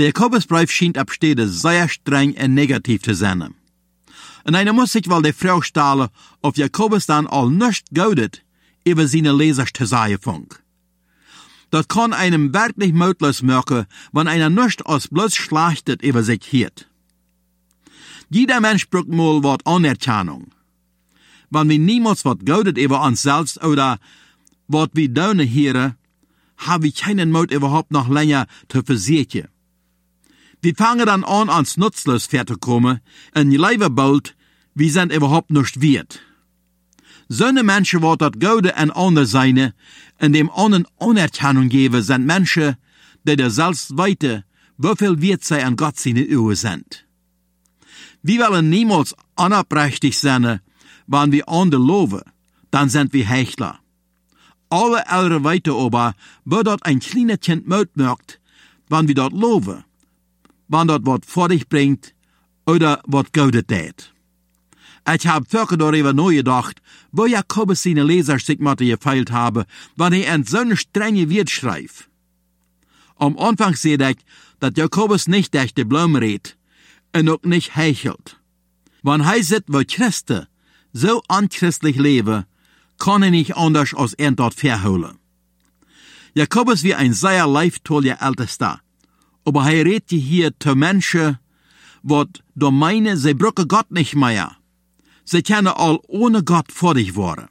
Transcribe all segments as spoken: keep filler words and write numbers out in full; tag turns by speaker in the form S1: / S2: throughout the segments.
S1: Der Jakobusbrief scheint ab Stede sehr streng und negativ zu sein. Und einer muss sich wohl die Frage stellen, ob Jakobus dann all nicht gaudet, über seine Leser zu sagen fängt. Das kann einem wirklich mutlos machen, wenn einer nicht als bloß schlachtet über sich hiert. Jeder Mensch braucht mal wat Anerkennung. Wenn wir niemals wat gaudet über uns selbst oder wat wir döne hieren, haben wir keinen Mut überhaupt noch länger zu versichern. Wir fangen dann an, ans nutzlos kommen, und je Leben bald, wir sind überhaupt nicht wert. So eine Menschen, die das Gute an andere seine, und dem anderen Anerkennung geben, sind Menschen, die der selbst weiten, wieviel wert sie an Gott seine Augen sind. Wir wollen niemals anerprächtig sein, wenn wir andere loben, dann sind wir Heuchler. Alle ältere Weite aber, wo dort ein kleines Kind Mut macht, wenn wir dort loben, wenn dort was vor dich bringt, oder was Gutes tät. Ich hab vorher darüber nachgedacht, wo Jakobus seine Leser sich mit gefeilt habe, wenn er in so eine strenge Wort schreibt. Am Anfang sehe ich, dass Jakobus nicht durch die Blumen redet und auch nicht heuchelt. Wenn er sieht, wo Christen so unchristlich leben, kann er nicht anders als er dort verholen. Jakobus wie ein sehr leiftoller Ältester, aber er redet hier zu Menschen, die da meinen, sie brauchen Gott nicht mehr. Sie können all ohne Gott vor dich worden.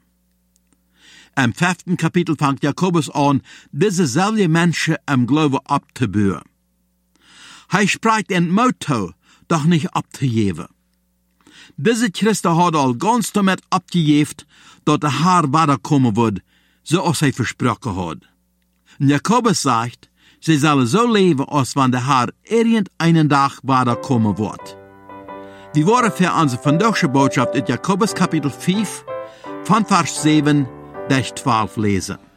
S1: Im fünften Kapitel fängt Jakobus an, diese selbe Menschen im Glauben abzubauen. Er spricht in Motto, doch nicht abzugeben. Diese Christen hat all ganz damit abgegeben, dass der Herr weiterkommen wird, so als er versprochen hat. Und Jakobus sagt, sie sollen so leben, als wenn der Herr irgendeinen Tag weiterkommen wird. Wir wollen für unsere vandaagse Botschaft in Jakobus Kapitel fünf, von Vers sieben bis zwölf lesen.